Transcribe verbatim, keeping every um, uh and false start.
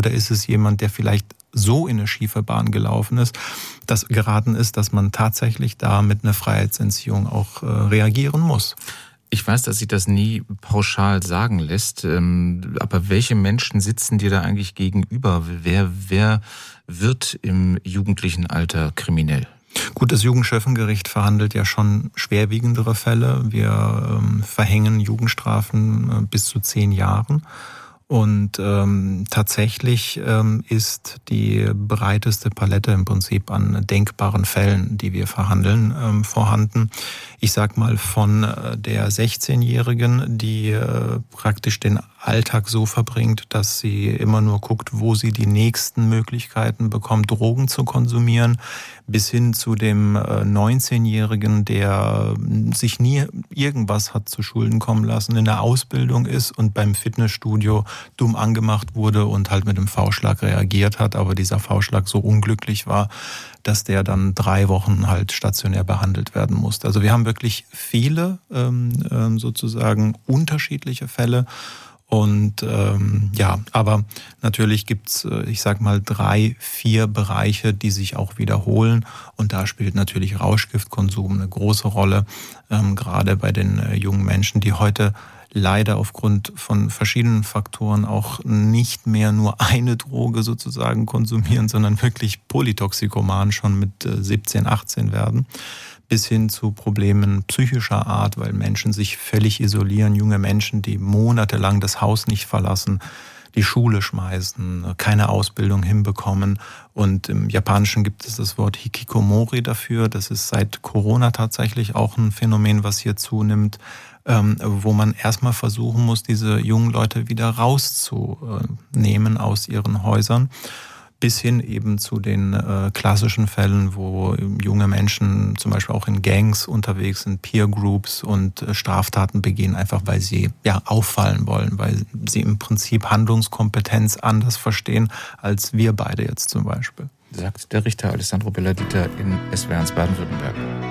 oder ist es jemand, der vielleicht so in eine schiefe Bahn gelaufen ist, dass geraten ist, dass man tatsächlich da mit einer Freiheitsentziehung auch äh, reagieren muss. Ich weiß, dass sich das nie pauschal sagen lässt, ähm, aber welche Menschen sitzen dir da eigentlich gegenüber? Wer, wer wird im jugendlichen Alter kriminell? Gut, das Jugendschöffengericht verhandelt ja schon schwerwiegendere Fälle. Wir ähm, verhängen Jugendstrafen äh, bis zu zehn Jahren. Und ähm, tatsächlich ähm, ist die breiteste Palette im Prinzip an denkbaren Fällen, die wir verhandeln, ähm, vorhanden. Ich sag mal von äh, der sechzehnjährigen, die äh, praktisch den Alltag so verbringt, dass sie immer nur guckt, wo sie die nächsten Möglichkeiten bekommt, Drogen zu konsumieren, bis hin zu dem äh, neunzehnjährigen, der äh, sich nie irgendwas hat zu Schulden kommen lassen, in der Ausbildung ist und beim Fitnessstudio dumm angemacht wurde und halt mit dem V-Schlag reagiert hat, aber dieser V-Schlag so unglücklich war, dass der dann drei Wochen halt stationär behandelt werden musste. Also wir haben wirklich viele ähm, sozusagen unterschiedliche Fälle. Und ähm, ja, aber natürlich gibt's, ich sag mal, drei, vier Bereiche, die sich auch wiederholen. Und da spielt natürlich Rauschgiftkonsum eine große Rolle, ähm, gerade bei den äh, jungen Menschen, die heute leider aufgrund von verschiedenen Faktoren auch nicht mehr nur eine Droge sozusagen konsumieren, sondern wirklich Polytoxikoman schon mit äh, siebzehn, achtzehn werden. Bis hin zu Problemen psychischer Art, weil Menschen sich völlig isolieren, junge Menschen, die monatelang das Haus nicht verlassen, die Schule schmeißen, keine Ausbildung hinbekommen. Und im Japanischen gibt es das Wort Hikikomori dafür. Das ist seit Corona tatsächlich auch ein Phänomen, was hier zunimmt, wo man erstmal versuchen muss, diese jungen Leute wieder rauszunehmen aus ihren Häusern. Bis hin eben zu den äh, klassischen Fällen, wo junge Menschen zum Beispiel auch in Gangs unterwegs sind, Peer Groups und äh, Straftaten begehen, einfach weil sie ja auffallen wollen, weil sie im Prinzip Handlungskompetenz anders verstehen als wir beide jetzt zum Beispiel. Sagt der Richter Alessandro Belladita in S W R eins Baden-Württemberg.